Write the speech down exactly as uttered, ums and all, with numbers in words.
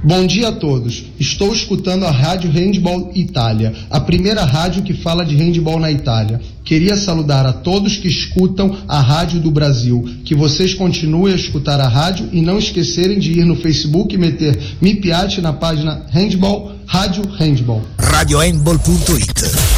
Bom dia a todos. Estou escutando a Rádio Handball Itália, a primeira rádio que fala de handball na Itália. Queria saludar a todos que escutam a rádio do Brasil, que vocês continuem a escutar a rádio e não esquecerem de ir no Facebook e meter Mi Piace na página Handball, Rádio Handball. radio handball punto it